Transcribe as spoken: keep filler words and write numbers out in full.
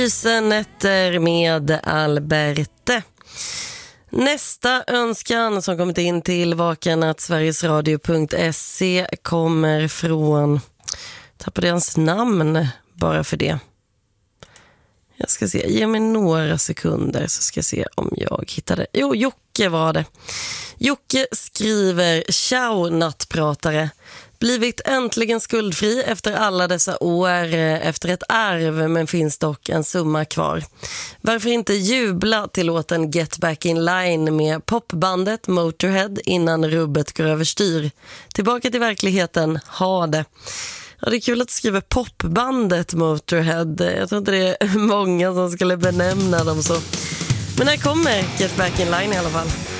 Nätter med Alberte. Nästa önskan som kommit in till vakennatsverigesradio punkt se kommer från, tappade hans namn bara för det. Jag ska se, ge mig några sekunder så ska jag se om jag hittade. Jo, Jocke var det. Jocke skriver: Ciao nattpratare. Blivit äntligen skuldfri efter alla dessa år, efter ett arv, men finns dock en summa kvar. Varför inte jubla till låten Get Back in Line med popbandet Motorhead innan rubbet går överstyr? Tillbaka till verkligheten, ha det. Ja, det är kul att skriva popbandet Motorhead. Jag tror inte det är många som skulle benämna dem så. Men här kommer Get Back in Line i alla fall.